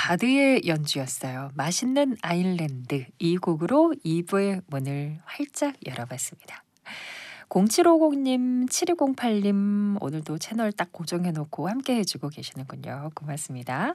바드의 연주였어요. 맛있는 아일랜드. 이 곡으로 2부의 문을 활짝 열어봤습니다. 0750님, 7208님 오늘도 채널 딱 고정해 놓고 함께 해주고 계시는군요. 고맙습니다.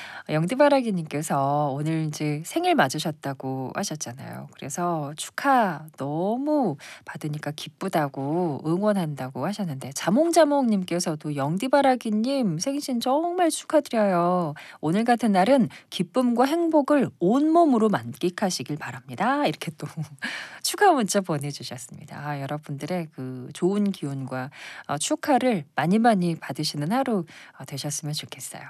영디바라기님께서 오늘 이제 생일 맞으셨다고 하셨잖아요. 그래서 축하 너무 받으니까 기쁘다고 응원한다고 하셨는데 자몽자몽님께서도 영디바라기님 생신 정말 축하드려요. 오늘 같은 날은 기쁨과 행복을 온몸으로 만끽하시길 바랍니다. 이렇게 또 축하 문자 보내주셨습니다. 여러분들의 그 좋은 기운과 축하를 많이 많이 받으시는 하루 되셨으면 좋겠어요.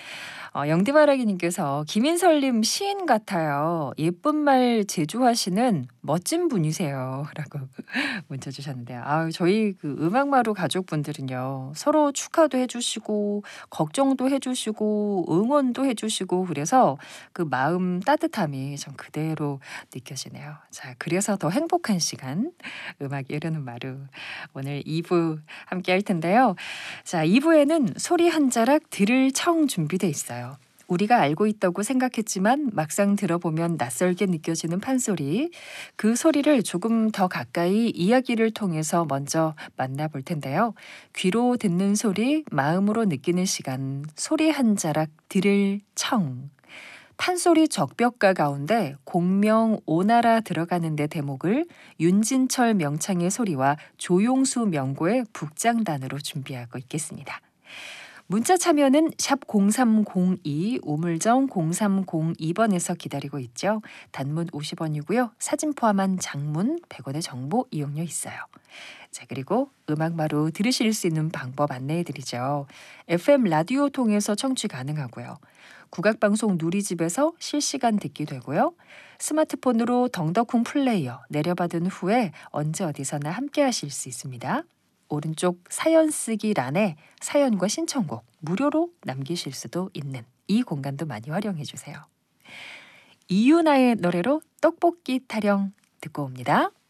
영디바라기님께서 김인설님 시인 같아요. 예쁜 말 제조하시는 멋진 분이세요. 라고 문자 주셨는데요. 저희 그 음악마루 가족분들은요. 서로 축하도 해주시고 걱정도 해주시고 응원도 해주시고 그래서 그 마음 따뜻함이 좀 그대로 느껴지네요. 자, 그래서 더 행복한 시간 음악이 흐르는 마루 오늘 2부 함께 할 텐데요. 자, 2부에는 소리 한 자락 들을 청 준비돼 있어요. 우리가 알고 있다고 생각했지만 막상 들어보면 낯설게 느껴지는 판소리. 그 소리를 조금 더 가까이 이야기를 통해서 먼저 만나볼 텐데요. 귀로 듣는 소리, 마음으로 느끼는 시간. 소리 한 자락 들을 청. 판소리 적벽가 가운데 공명 오나라 들어가는 데 대목을 윤진철 명창의 소리와 조용수 명고의 북장단으로 준비하고 있겠습니다. 문자 참여는 샵 0302 우물정 0302번에서 기다리고 있죠. 단문 50원이고요. 사진 포함한 장문 100원의 정보 이용료 있어요. 자, 그리고 음악마루 들으실 수 있는 방법 안내해드리죠. FM 라디오 통해서 청취 가능하고요. 국악방송 누리집에서 실시간 듣기 되고요. 스마트폰으로 덩덕쿵 플레이어 내려받은 후에 언제 어디서나 함께 하실 수 있습니다. 오른쪽 사연 쓰기 란에 사연과 신청곡 무료로 남기실 수도 있는 이 공간도 많이 활용해 주세요. 이유나의 노래로 떡볶이 타령 듣고 옵니다.